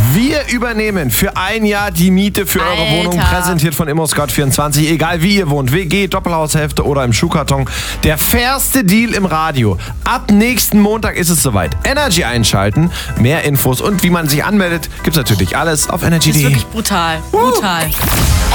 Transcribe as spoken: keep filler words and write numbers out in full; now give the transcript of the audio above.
Wir übernehmen für ein Jahr die Miete für eure Alter. Wohnung, präsentiert von ImmoScout vierundzwanzig. Egal wie ihr wohnt, W G, Doppelhaushälfte oder im Schuhkarton. Der fairste Deal im Radio. Ab nächsten Montag ist es soweit. Energy einschalten, mehr Infos und wie man sich anmeldet, gibt's natürlich alles auf energy Das ist punkt de. wirklich brutal. Brutal.